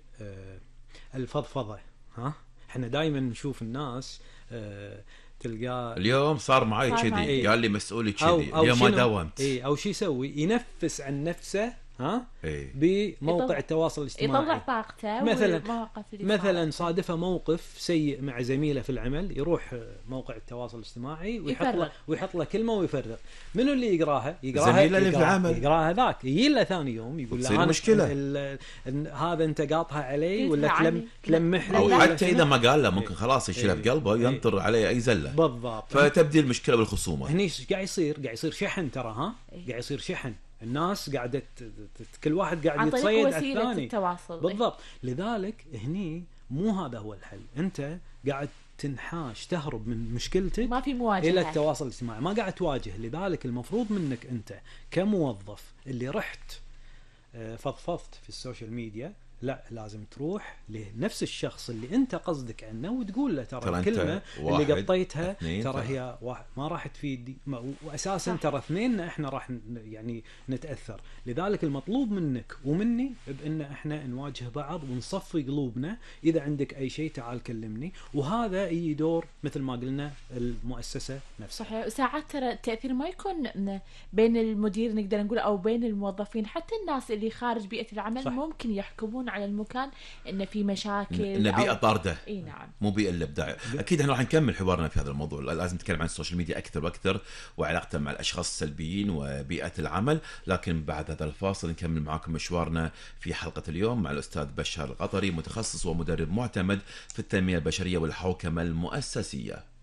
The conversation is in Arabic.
الفضفضة. ها احنا دائما نشوف الناس تلقاه اليوم صار معي كذي، قال لي مسؤولي كذي اليوم ما داومت، او شو يسوي؟ ينفس عن نفسه بموقع التواصل الاجتماعي، يطلع طاقته. مثلا صادفه موقف سيء مع زميله في العمل، يروح موقع التواصل الاجتماعي ويحط له كلمه ويفرغ. منو اللي يقراها زميله اللي في العمل، يقراها ذاك، يجي له ثاني يوم يقول له أنا مشكله هذا انت قاطها علي ولا تلمح لي، او حتى اذا ما قال له ممكن خلاص يشيلها بقلبه وينطر عليه اي زله بالضبط. فتبدي المشكله بالخصومه. هني قاعد يصير شحن، ترى قاعد يصير شحن. الناس قاعدة كل واحد قاعد يتصيد على الثاني. التواصل. بالضبط. لذلك هني مو هذا هو الحل. انت قاعد تنحاش تهرب من مشكلتك، ما في مواجهة الى التواصل الاجتماعي، ما قاعد تواجه. لذلك المفروض منك انت كموظف اللي رحت فضفضت في السوشيال ميديا، لا لازم تروح لنفس الشخص اللي انت قصدك عنه وتقول له ترى الكلمه اللي قطيتها ترى هي ما راح تفيدي، واساسا ترى اثنين احنا راح يعني نتاثر. لذلك المطلوب منك ومني بان احنا نواجه بعض ونصفي قلوبنا. اذا عندك اي شيء تعال كلمني، وهذا اي دور مثل ما قلنا المؤسسه نفسها. صحيح. وساعات ترى التاثير ما يكون بين المدير نقدر نقول او بين الموظفين، حتى الناس اللي خارج بيئه العمل صح. ممكن يحكمون على المكان إن في مشاكل، إن بيئة طاردة. إيه نعم. مو بيئة الإبداع. أكيد إحنا راح نكمل حوارنا في هذا الموضوع. لازم نتكلم عن السوشيال ميديا أكثر وأكثر وعلاقته مع الأشخاص السلبيين وبيئة العمل، لكن بعد هذا الفاصل نكمل معاكم مشوارنا في حلقة اليوم مع الأستاذ بشار القطري، متخصص ومدرب معتمد في التنمية البشرية والحوكمة المؤسسية.